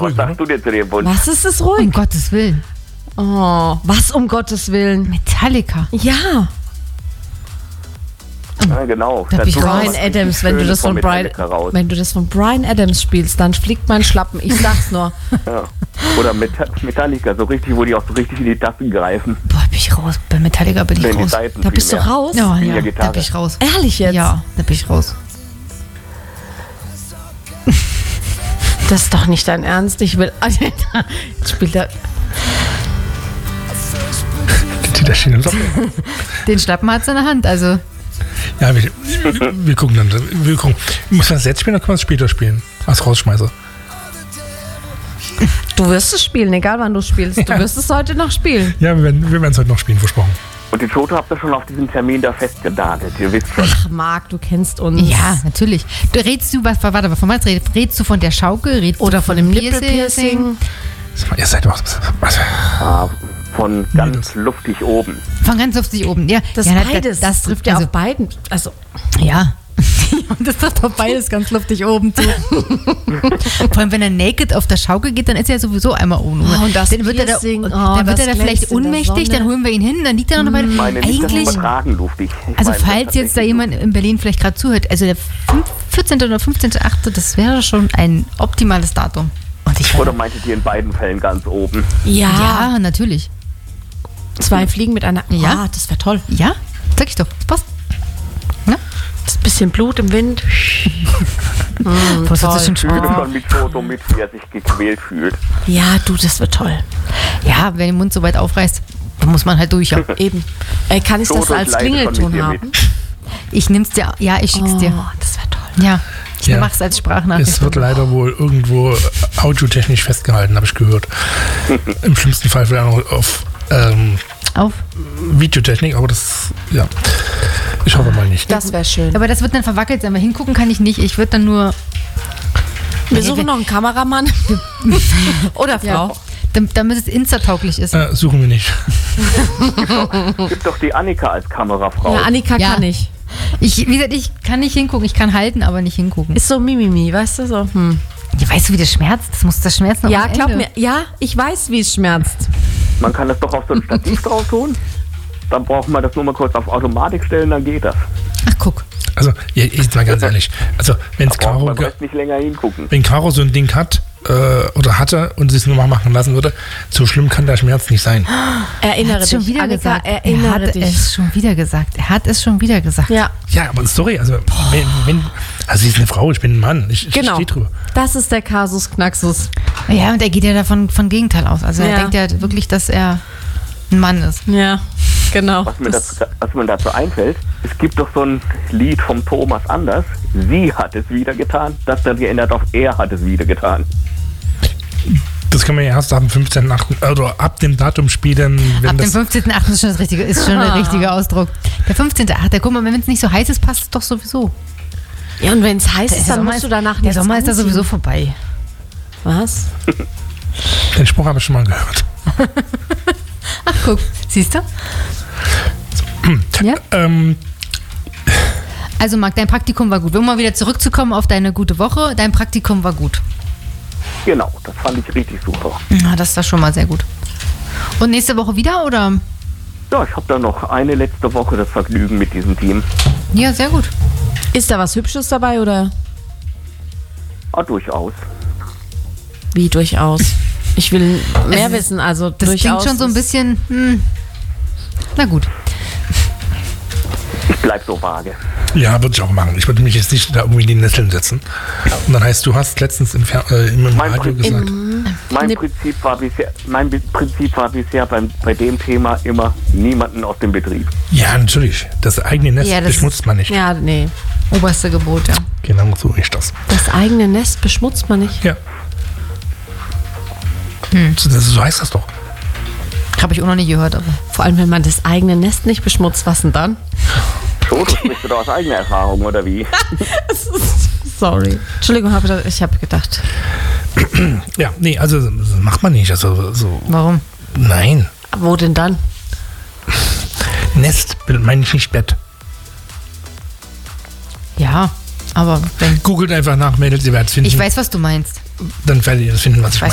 was sagst du dir zu dem Wunsch? Was ist es ruhig? Um Gottes Willen. Oh, was um Gottes Willen? Metallica. Ja. Ja, genau. Da bin ich Dazu raus. Brian Adams, wenn du Schönes das von Brian, Metallica raus. wenn du das von Brian Adams spielst, dann fliegt mein Schlappen. Ich sag's nur. Ja. Oder Metallica, so richtig, wo die auch so richtig in die Tasten greifen. Boah, bin ich raus. Bei Metallica bin ich Wenn die raus. Seiten Da bist du vielmehr. raus? Ja, In der da Gitarre. bin ich raus. Ehrlich jetzt? Ja, da bin ich raus. Das ist doch nicht dein Ernst. Ich will. Jetzt spielt er. Da stehen im Socken. Den Schlappen hat's in der Hand, also. Ja, wir gucken dann. Wir gucken. Muss man das jetzt spielen oder kann man es später spielen? Als Rausschmeißer. Du wirst es spielen, egal wann du spielst. Du wirst es heute noch spielen. Ja, wir werden es heute noch spielen, versprochen. Und die Toto habt ihr schon auf diesen Termin da festgenagelt. Ihr wisst schon. Ach, Marc, du kennst uns. Ja, natürlich. Warte mal, von was redest? Redest du von der Schaukel? Redest Oder du von dem Nippelpiercing? Sag mal, ihr seid was. Ah, von ganz luftig oben. Von ganz lustig oben. Ja, Das ja, beides. Das trifft ja also, auf beiden. Also, Ja. Und das trifft doch beides ganz luftig oben zu. Vor allem, wenn er naked auf der Schaukel geht, dann ist er sowieso einmal ohne. Oh, und das dann wird er da, Piercing, dann wird das er da vielleicht glänzt in der ohnmächtig, Sonne. dann holen wir ihn hin, dann liegt er noch dabei. Ich meine nicht, das Eigentlich, übertragen luftig. Ich also meine, falls das jetzt da tatsächlich jemand in Berlin vielleicht gerade zuhört, also der 14. oder 15.8., das wäre schon ein optimales Datum. Und ich Oder meintet ihr in beiden Fällen ganz oben? ja, natürlich. Zwei Fliegen mit einer. Ja. Ah, das wäre toll. Ja, sag ich doch, das passt. Das bisschen Blut im Wind. Boah, das wird so schön Ich fühle spritzen. schon mit Toto mit, wie er sich gequält fühlt. Ja, du, das wird toll. Ja, wenn der Mund so weit aufreißt, dann muss man halt durch. Ja. Eben. Kann ich das Toto, ich als leide schon Klingelton mit dir haben? Ich nimm's dir, ja, ich schick's dir. Oh, das wäre toll. Ja, ich Ja. mach's als Sprachnachricht. Es wird leider wohl irgendwo audiotechnisch festgehalten, habe ich gehört. Im schlimmsten Fall vielleicht auch auf auf. Videotechnik, aber das, ja, ich hoffe mal nicht. Das wäre schön. Aber das wird dann verwackelt sein, weil hingucken kann ich nicht. Ich würde dann nur, Wir suchen noch einen Kameramann. Oder Frau. ja, damit es insta-tauglich ist. Suchen wir nicht. Gibt doch die Annika als Kamerafrau. Ja, Annika Ja. kann ich. Wie gesagt, ich kann nicht hingucken. Ich kann halten, aber nicht hingucken. Ist so Mimimi, weißt du so. Ja, weißt du, wie das schmerzt? Das muss das schmerzen. Ja, am glaub Ende. mir. Ja, ich weiß, wie es schmerzt. Man kann das doch auf so ein Stativ drauf tun. Dann braucht man das nur mal kurz auf Automatik stellen, dann geht das. Ach, guck. Also, jetzt mal ganz ehrlich. Also, Da braucht man vielleicht nicht länger hingucken. wenn Caro so ein Ding hat oder hatte und sie es nur mal machen lassen würde, so schlimm kann der Schmerz nicht sein. Erinnere Hat's schon dich. wieder Annika, gesagt. Er erinnere hat dich. es schon wieder gesagt. Er hat es schon wieder gesagt. Ja, Ja, aber sorry, also, also sie ist eine Frau, ich bin ein Mann, ich genau. stehe drüber. Das ist der Kasus Knaxus. Ja, und er geht ja davon von Gegenteil aus. Also Ja. er denkt ja wirklich, dass er ein Mann ist. Ja, genau. Was mir dazu einfällt, es gibt doch so ein Lied vom Thomas Anders. Sie hat es wieder getan. Das dann geändert auf er hat es wieder getan. Das kann man ja erst ab dem 15.8. oder ab dem Datum spielen, wenn Ab dem das 15.8. ist schon das richtige, ist schon der richtige Ausdruck. Der 15.8. Guck mal, wenn es nicht so heiß ist, passt es doch sowieso. Ja, und wenn es heiß ist, Der dann Sommer musst du danach Der nichts Sommer ist da anziehen. sowieso vorbei. Was? Den Spruch habe ich schon mal gehört. Ach, guck, siehst du? Ja? Also Marc, dein Praktikum war gut. Um mal wieder zurückzukommen auf deine gute Woche, dein Praktikum war gut. Genau, das fand ich richtig super. Ja, das war schon mal sehr gut. Und nächste Woche wieder, oder? Ja, ich habe da noch eine letzte Woche das Vergnügen mit diesem Team. Ja, sehr gut. Ist da was Hübsches dabei oder Durchaus. wie durchaus? Ich will mehr Es ist- wissen, also Das durchaus. klingt schon so ein bisschen, na gut. Ich bleib so vage. Ja, würde ich auch machen. Ich würde mich jetzt nicht da irgendwie in die Nesseln setzen. Und dann heißt, du hast letztens im Radio gesagt. Mein Prinzip war bisher bei dem Thema immer niemanden aus dem Betrieb. Ja, natürlich. Das eigene Nest Ja, das beschmutzt man nicht. Ja, nee. Oberste Gebot, ja. Genau so ist das. Das eigene Nest beschmutzt man nicht. Ja. So heißt das doch. Habe ich auch noch nie gehört, aber. Vor allem, wenn man das eigene Nest nicht beschmutzt, was denn dann? So, das sprichst du da aus eigener Erfahrung, oder wie? Sorry. Entschuldigung, ich habe gedacht. Ja, nee, also das macht man nicht. Also so. Warum? Nein. Wo denn dann? Nest meine ich nicht Bett. Ja, aber wenn. Googelt einfach nach, Mädels, ihr werdet es finden. Ich weiß, was du meinst. Dann werdet ihr das finden, was ich weiß,